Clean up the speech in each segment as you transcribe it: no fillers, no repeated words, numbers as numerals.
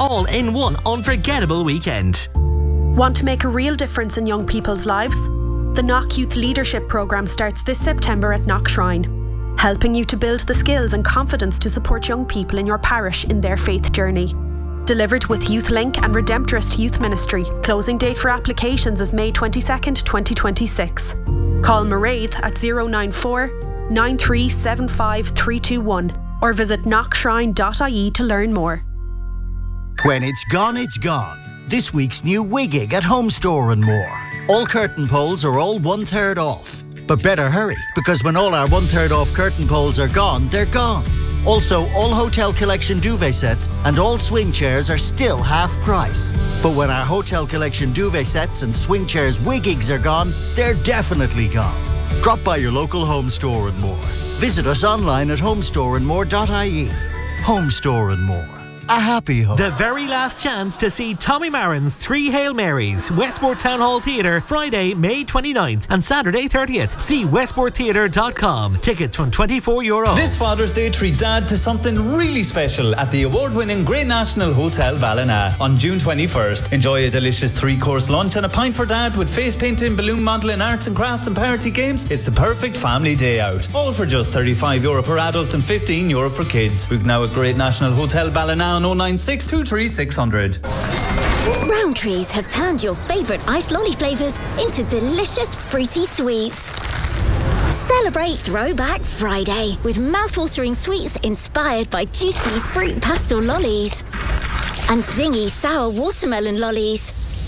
all in one unforgettable weekend. Want to make a real difference in young people's lives? The Knock Youth Leadership Programme starts this September at Knock Shrine, helping you to build the skills and confidence to support young people in your parish in their faith journey. Delivered with YouthLink and Redemptorist Youth Ministry. Closing date for applications is May 22nd, 2026. Call Mairead at 094 9375 321 or visit knockshrine.ie to learn more. When it's gone, it's gone. This week's new Wiggig at Home Store and More. All curtain poles are all 1/3 off. But better hurry, because when all our 1/3 off curtain poles are gone, they're gone. Also, all Hotel Collection duvet sets and all swing chairs are still half price. But when our Hotel Collection duvet sets and swing chairs Wiggigs are gone, they're definitely gone. Drop by your local Home Store and More. Visit us online at homestoreandmore.ie. Home Store and More. A happy home. The very last chance to see Tommy Marin's Three Hail Marys, Westport Town Hall Theatre, Friday, May 29th and Saturday 30th. See westporttheatre.com. Tickets from €24. This Father's Day, treat Dad to something really special at the award-winning Grey National Hotel Ballina on June 21st. Enjoy a delicious 3-course lunch and a pint for Dad with face painting, balloon modelling, arts and crafts and party games. It's the perfect family day out. All for just €35 per adult and €15 for kids. Book now at Great National Hotel Ballina on 096 23 600. Rowntree's have turned your favourite ice lolly flavours into delicious fruity sweets. Celebrate Throwback Friday with mouth-watering sweets inspired by juicy fruit pastel lollies and zingy sour watermelon lollies,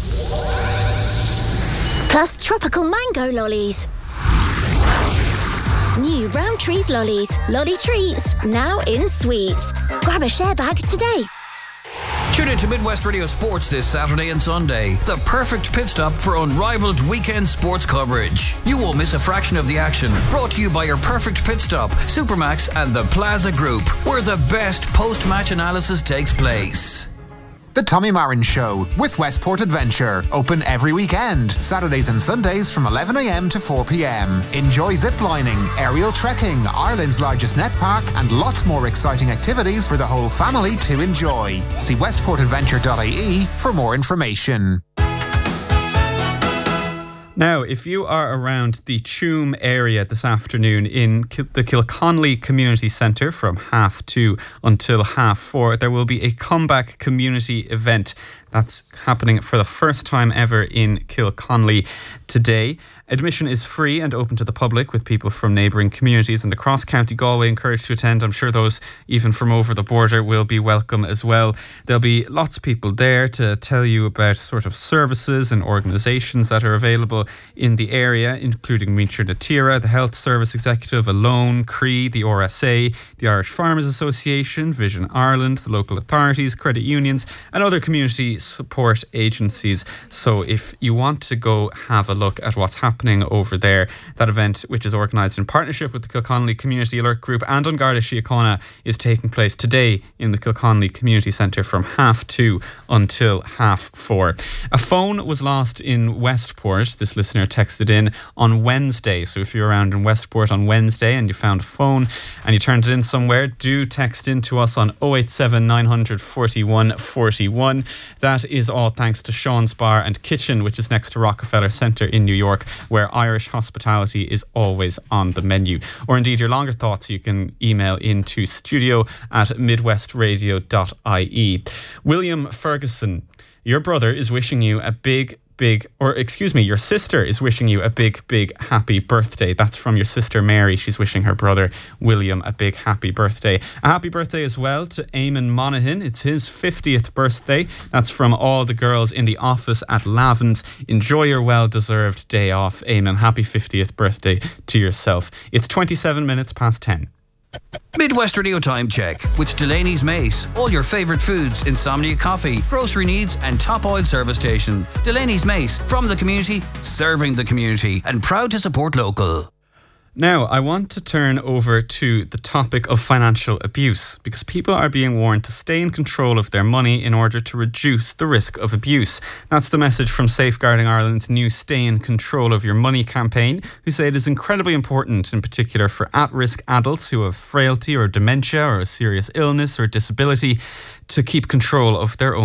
plus tropical mango lollies. New Rowntree's lollies, lolly treats, now in sweets. Grab a share bag today. Tune in to Midwest Radio Sports this Saturday and Sunday. The perfect pit stop for unrivaled weekend sports coverage. You won't miss a fraction of the action. Brought to you by your perfect pit stop, Supermax and the Plaza Group, where the best post-match analysis takes place. The Tommy Marin Show with Westport Adventure. Open every weekend, Saturdays and Sundays from 11 a.m. to 4 p.m. Enjoy ziplining, aerial trekking, Ireland's largest net park, and lots more exciting activities for the whole family to enjoy. See westportadventure.ie for more information. Now, if you are around the Tuam area this afternoon in the Kilconnelly Community Centre from 2:30 until 4:30, there will be a comeback community event that's happening for the first time ever in Kilconnelly today. Admission is free and open to the public, with people from neighbouring communities and across County Galway encouraged to attend. I'm sure those even from over the border will be welcome as well. There'll be lots of people there to tell you about sort of services and organisations that are available in the area, including Míochair na Tíre, the Health Service Executive, Alone, Cree, the RSA, the Irish Farmers Association, Vision Ireland, the local authorities, credit unions and other community support agencies. So if you want to go have a look at what's happening over there, that event, which is organised in partnership with the Kilconnelly Community Alert Group and An Garda Síochána, is taking place today in the Kilconnelly Community Centre from 2:30 until 4:30. A phone was lost in Westport. This listener texted in on Wednesday. So if you're around in Westport on Wednesday and you found a phone and you turned it in somewhere, do text in to us on 087 900 41 41. That is all thanks to Sean's Bar and Kitchen, which is next to Rockefeller Centre in New York, where Irish hospitality is always on the menu. Or indeed your longer thoughts, you can email into studio@midwestradio.ie. William Ferguson, your brother is wishing you a your sister is wishing you a big happy birthday. That's from your sister Mary. She's wishing her brother William a big happy birthday. A happy birthday as well to Eamon Monaghan. It's his 50th birthday. That's from all the girls in the office at Lavend. Enjoy your well-deserved day off, Eamon. Happy 50th birthday to yourself. It's 27 minutes past 10. Midwest Radio Time Check with Delaney's Mace. All your favourite foods, Insomnia Coffee, grocery needs and top oil service station. Delaney's Mace, from the community, serving the community, and proud to support local. Now, I want to turn over to the topic of financial abuse, because people are being warned to stay in control of their money in order to reduce the risk of abuse. That's the message from Safeguarding Ireland's new Stay in Control of Your Money campaign, who say it is incredibly important, in particular for at-risk adults who have frailty or dementia or a serious illness or disability, to keep control of their own